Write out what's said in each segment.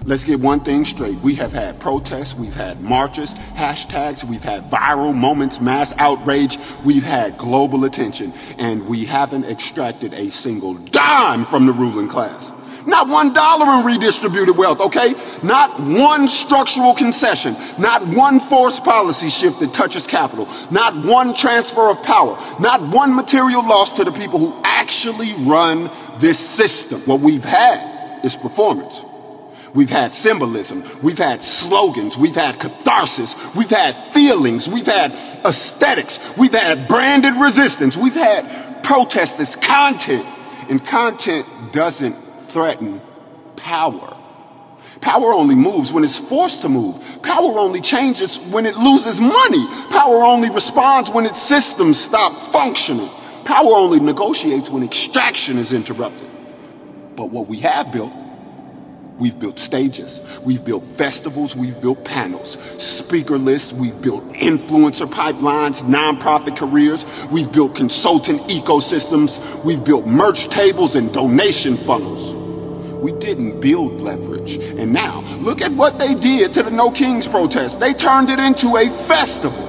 Let's get one thing straight. We have had protests, we've had marches, hashtags, we've had viral moments, mass outrage, we've had global attention, and we haven't extracted a single dime from the ruling class. Not $1 in redistributed wealth, okay? Not one structural concession, not one forced policy shift that touches capital, not one transfer of power, not one material loss to the people who actually run this system. What we've had is performance. We've had symbolism, we've had slogans, we've had catharsis, we've had feelings, we've had aesthetics, we've had branded resistance, we've had protest as content, and content doesn't threaten power. Power only moves when it's forced to move. Power only changes when it loses money. Power only responds when its systems stop functioning. Power only negotiates when extraction is interrupted. But what we have built, we've built stages, we've built festivals, we've built panels, speaker lists, we've built influencer pipelines, nonprofit careers, we've built consultant ecosystems, we've built merch tables and donation funnels. We didn't build leverage. And now, look at what they did to the No Kings protest. They turned it into a festival.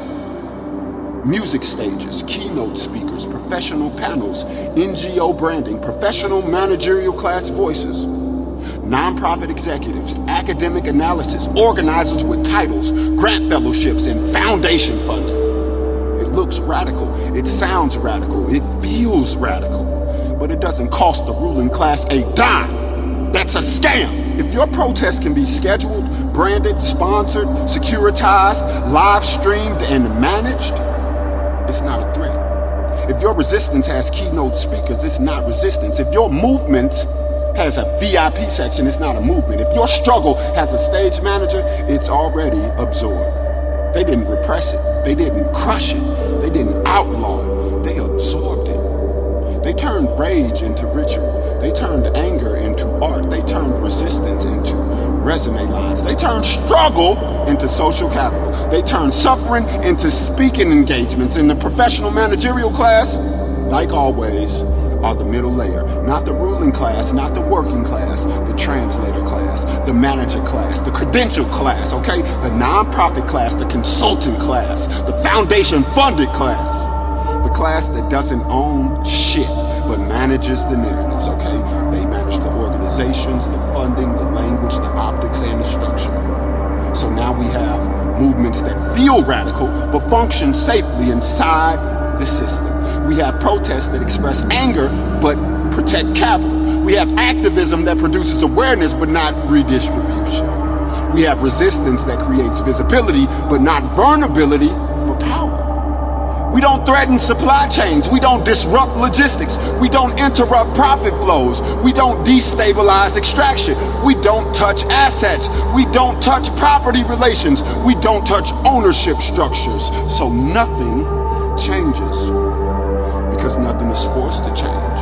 Music stages, keynote speakers, professional panels, NGO branding, professional managerial class voices, nonprofit executives, academic analysis, organizers with titles, grant fellowships, and foundation funding. It looks radical, it sounds radical, it feels radical, but it doesn't cost the ruling class a dime. That's a scam. If your protest can be scheduled, branded, sponsored, securitized, live streamed, and managed, it's not a threat. If your resistance has keynote speakers, it's not resistance. If your movement has a VIP section, it's not a movement. If your struggle has a stage manager, it's already absorbed. They didn't repress it. They didn't crush it. They didn't outlaw it. They absorbed it. They turned rage into ritual. They turned anger into art. They turned resistance into resume lines. They turned struggle into social capital. They turned suffering into speaking engagements. In the professional managerial class, like always, are the middle layer. Not the ruling class, not the working class, the translator class, the manager class, the credential class, okay? The nonprofit class, the consultant class, the foundation funded class. The class that doesn't own shit, but manages the narratives, okay? They manage the organizations, the funding, the language, the optics, and the structure. So now we have movements that feel radical, but function safely inside the system. We have protests that express anger, but protect capital. We have activism that produces awareness, but not redistribution. We have resistance that creates visibility, but not vulnerability for power. We don't threaten supply chains. We don't disrupt logistics. We don't interrupt profit flows. We don't destabilize extraction. We don't touch assets. We don't touch property relations. We don't touch ownership structures. So nothing changes because nothing is forced to change.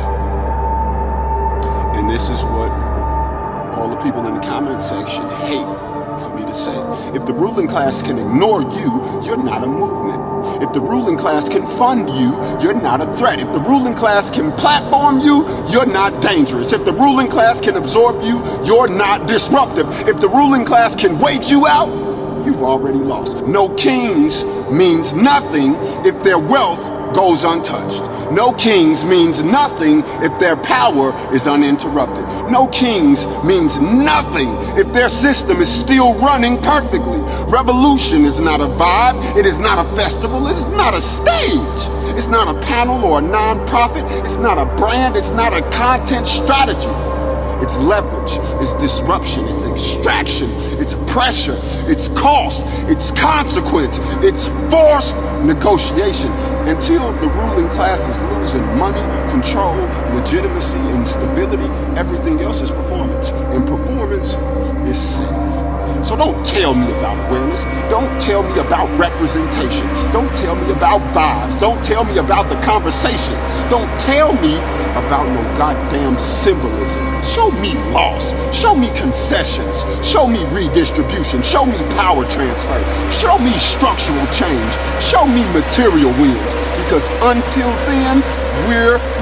And this is what all the people in the comment section hate for me to say. If the ruling class can ignore you, you're not a movement. If the ruling class can fund you, you're not a threat. If the ruling class can platform you, you're not dangerous. If the ruling class can absorb you, you're not disruptive. If the ruling class can wait you out, you've already lost. No kings means nothing if their wealth goes untouched. No kings means nothing if their power is uninterrupted. No kings means nothing if their system is still running perfectly. Revolution is not a vibe, it is not a festival, it is not a stage. It's not a panel or a non-profit, it's not a brand, it's not a content strategy. It's leverage, it's disruption, it's extraction, it's pressure, it's cost, it's consequence, it's forced negotiation. Until the ruling class is losing money, control, legitimacy, and stability, everything else is performance. And performance is sin. So don't tell me about awareness. Don't tell me about representation. Don't tell me about vibes. Don't tell me about the conversation. Don't tell me about no goddamn symbolism. Show me loss. Show me concessions. Show me redistribution. Show me power transfer. Show me structural change. Show me material wins. Because until then, we're